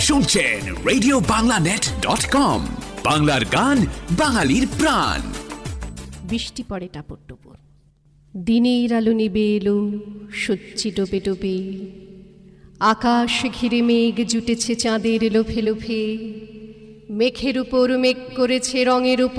শুনছেন RadioBanglaNet.com, বাংলার গান, বাঙালির প্রাণ। বৃষ্টি পড়ে টাপর টুপুর, দিনের আলো নিবে এলো সচ্ছি টোপে টোপে, আকাশ ঘিরে মেঘ জুটেছে চাঁদের লোফে লোফে, মেঘের উপর মেঘ করেছে রঙের উপর